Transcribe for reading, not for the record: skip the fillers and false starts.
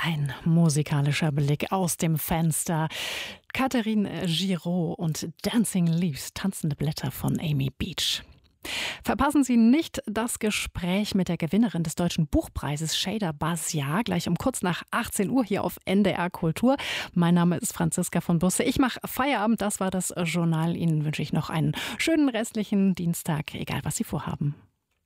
Ein musikalischer Blick aus dem Fenster. Catherine Giraud und Dancing Leaves, tanzende Blätter von Amy Beach. Verpassen Sie nicht das Gespräch mit der Gewinnerin des Deutschen Buchpreises, Şeyda Bazia, gleich um kurz nach 18 Uhr hier auf NDR Kultur. Mein Name ist Franziska von Busse. Ich mache Feierabend, das war das Journal. Ihnen wünsche ich noch einen schönen restlichen Dienstag, egal was Sie vorhaben.